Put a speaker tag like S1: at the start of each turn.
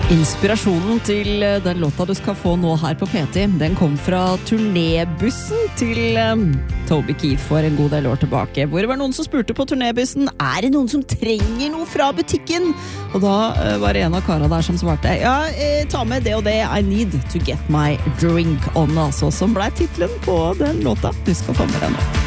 S1: Inspirasjonen til den låta du skal få nå her på PT, den kom fra turnébussen til Toby Keith for en god del år tilbake, hvor det var noen som spurte på turnébussen, det noen som trenger noe fra butikken? Og da var det en av karene der som svarte, ja, ta med det og det, I need to get my drink on, altså, som ble titlen på den låta du skal få med deg nå.